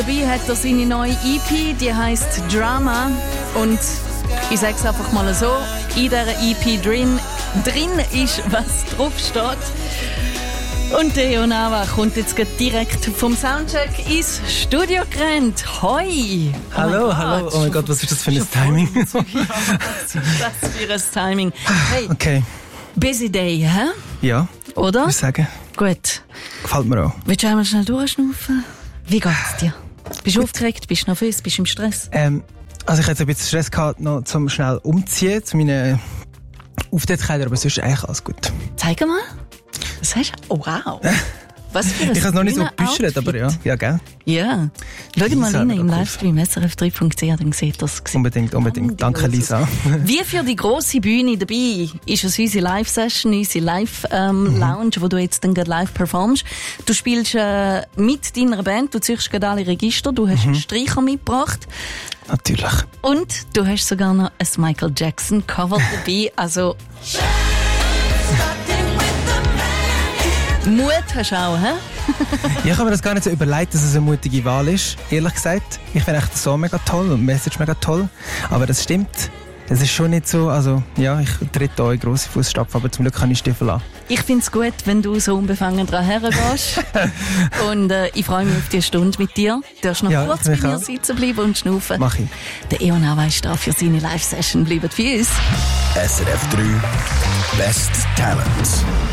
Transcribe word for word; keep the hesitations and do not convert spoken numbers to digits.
Dabei hat er seine neue E P, die heisst Drama. Und ich sage es einfach mal so, in dieser E P drin, drin ist, was drauf steht. Und der Eo Nava kommt jetzt direkt vom Soundcheck ins Studio gerannt. Hoi! Hallo, oh hallo. Oh mein Gott, was ist das für ein Timing? Ja, was ist das für ein Timing? Hey, okay. Busy day, hä? Ja. Oder? Ich sagen. Gut. Gefällt mir auch. Willst du einmal schnell durchschnaufen? Wie geht's dir? Bist du aufgeregt? Bist du nervös? Bist du im Stress? Ähm, also ich hatte ein bisschen Stress gehabt, noch zum schnell umziehen, zu meinen Auftrittskleidern, aber sonst ist eigentlich alles gut. Zeig mal. Was hast du? Oh, wow. Was für ein Ich habe es noch nicht so gebüschelt, Outfit. aber ja. Ja, gell? Ja. Schau mal Lisa rein hat im mir Livestream S R F drei Punkt c h, dann seht ihr das. Unbedingt, unbedingt. Danke, Lisa. Wie für die grosse Bühne dabei ist es unsere Live-Session, unsere Live-Lounge, ähm, wo du jetzt dann live performst. Du spielst äh, mit deiner Band, du ziehst gerade alle Register, du hast mhm. einen Streicher mitgebracht. Natürlich. Und du hast sogar noch ein Michael Jackson Cover dabei, also... Mut hast du auch, hä? Ja, ich habe mir das gar nicht so überlegt, dass es eine mutige Wahl ist, ehrlich gesagt. Ich finde echt den Song mega toll und die Message mega toll. Aber das stimmt. Es ist schon nicht so, also ja, ich trete auch in grosse Fußstapfen, aber zum Glück kann ich Stiefel an. Ich finde es gut, wenn du so unbefangen dran hergehst. Und äh, ich freue mich auf die Stunde mit dir. Du darfst noch ja, kurz bei mir sitzen bleiben und schnaufen. Mach ich. Der Eo Nava ist da für seine Live-Session. Bleibt für uns. S R F drei Best Talent.